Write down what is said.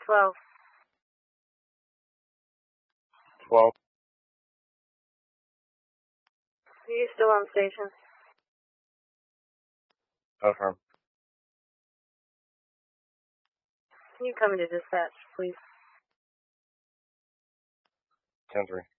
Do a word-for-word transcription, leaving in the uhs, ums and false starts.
twelve. twelve. Are you still on station? Affirm. Can you come into dispatch, please? ten three.